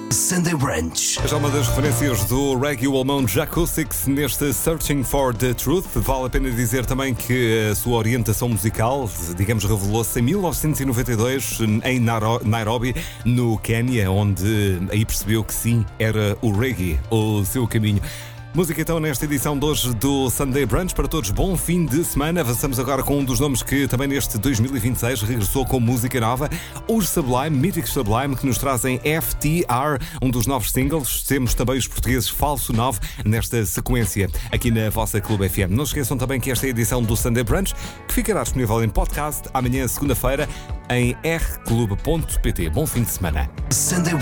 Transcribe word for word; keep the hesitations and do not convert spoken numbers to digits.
Sunday Brunch. Já uma das referências do Reggae Almond Acoustics neste Searching for the Truth. Vale a pena dizer também que a sua orientação musical, digamos, revelou-se em mil novecentos e noventa e dois em Nairobi, no Quénia, onde aí percebeu que sim, era o reggae o seu caminho. Música então nesta edição de hoje do Sunday Brunch. Para todos, bom fim de semana. Avançamos agora com um dos nomes que também neste dois mil e vinte e seis regressou com música nova, os Sublime, míticos Sublime, que nos trazem F T R, um dos novos singles. Temos também os portugueses Falso nove nesta sequência aqui na vossa Clube F M. Não se esqueçam também que esta é a edição do Sunday Brunch, que ficará disponível em podcast amanhã, segunda-feira, em r clube ponto p t. Bom fim de semana. Sunday